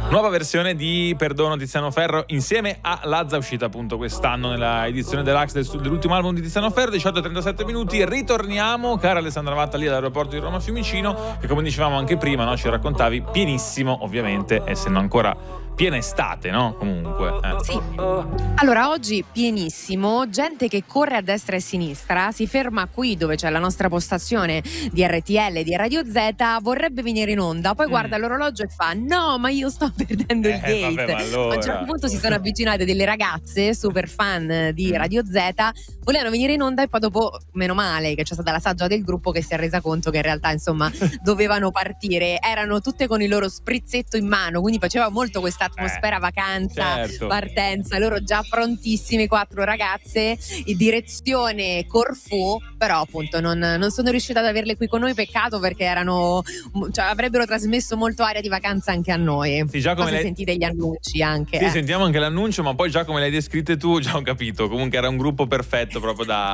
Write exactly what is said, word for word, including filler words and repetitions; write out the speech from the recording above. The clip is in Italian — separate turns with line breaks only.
Nuova versione di Perdono Tiziano Ferro insieme a Lazza, uscita appunto quest'anno nella edizione deluxe del, dell'ultimo album di Tiziano Ferro. Diciotto e trentasette minuti, ritorniamo, cara Alessandra Vatta, lì all'aeroporto di Roma Fiumicino, che come dicevamo anche prima, no, ci raccontavi, pienissimo ovviamente, essendo ancora piena estate, no? Comunque eh.
Sì. Allora, oggi pienissimo, gente che corre a destra e a sinistra, si ferma qui dove c'è la nostra postazione di R T L, di Radio Z, vorrebbe venire in onda, poi mm. guarda l'orologio e fa no, ma io sto perdendo il
eh,
gate.
Vabbè, ma allora...
A un certo punto si sono avvicinate delle ragazze super fan di Radio Z, volevano venire in onda e poi dopo, meno male che c'è stata la saggia del gruppo che si è resa conto che in realtà insomma dovevano partire, erano tutte con il loro sprizzetto in mano, quindi faceva molto questa atmosfera eh, vacanza, certo. Partenza, loro già prontissime, quattro ragazze in direzione Corfù, però appunto non, non sono riuscita ad averle qui con noi, peccato, perché erano, cioè, avrebbero trasmesso molto aria di vacanza anche a noi.
Sì, già come
lei... sentite gli annunci anche.
Sì,
eh.
sentiamo anche l'annuncio, ma poi già come l'hai descritto tu, già ho capito, comunque era un gruppo perfetto proprio da,